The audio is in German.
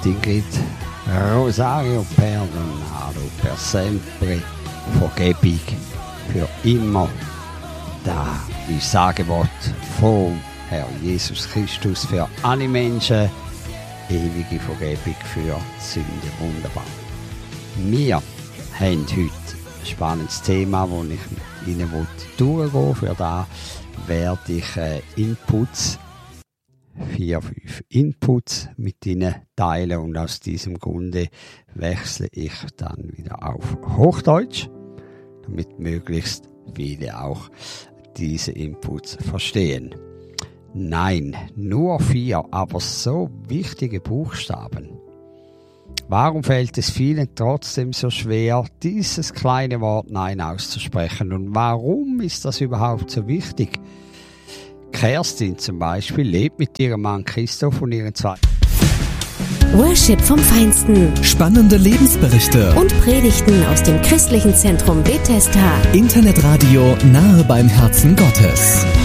Ingrid Rosario Perdonado per sempre, Vergebung für immer. Da ist das Angebot vom Herr Jesus Christus für alle Menschen, ewige Vergebung für Sünde. Wunderbar. Wir haben heute ein spannendes Thema, das ich mit Ihnen durchgehen will. Für das werde ich Inputs, 4-5 Inputs mit Ihnen teilen, und aus diesem Grunde wechsle ich dann wieder auf Hochdeutsch, damit möglichst viele auch diese Inputs verstehen. Nein, nur 4, aber so wichtige Buchstaben. Warum fällt es vielen trotzdem so schwer, dieses kleine Wort Nein auszusprechen? Und warum ist das überhaupt so wichtig? Kerstin zum Beispiel lebt mit ihrem Mann Christoph und ihren 2 Worship vom Feinsten. Spannende Lebensberichte Und Predigten aus dem christlichen Zentrum Bethesda. Internetradio nahe beim Herzen Gottes.